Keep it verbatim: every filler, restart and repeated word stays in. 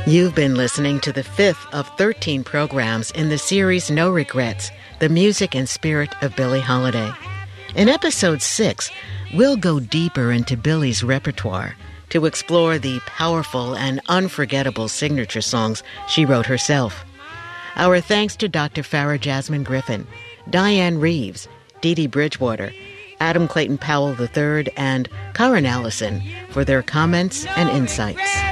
You've been listening to the fifth of thirteen programs in the series No Regrets, the music and spirit of Billie Holiday. In episode six, we'll go deeper into Billie's repertoire to explore the powerful and unforgettable signature songs she wrote herself. Our thanks to Doctor Farah Jasmine Griffin, Diane Reeves, Dee Dee Bridgewater, Adam Clayton Powell the third, and Karen Allison for their comments and insights.